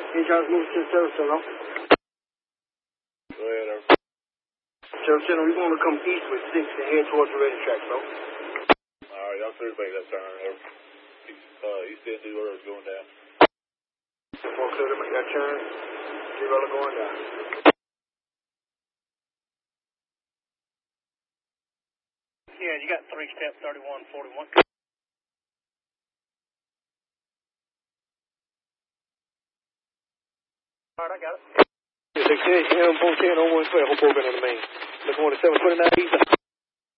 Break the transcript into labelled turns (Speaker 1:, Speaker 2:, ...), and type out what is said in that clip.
Speaker 1: Any trying to move to the service tunnel?
Speaker 2: Go ahead,
Speaker 1: Service tunnel, we want to come east with 6 and head towards the racetrack, bro.
Speaker 2: Alright, y'all clear to make that turn. East end 2 orders going down.
Speaker 1: 4 clear to make that turn. 0 going down.
Speaker 3: Yeah, you got 3 step 3141. Alright, I got it.
Speaker 1: 610, M 410, 012, hold 4 been on the main. Looking on the 729 east.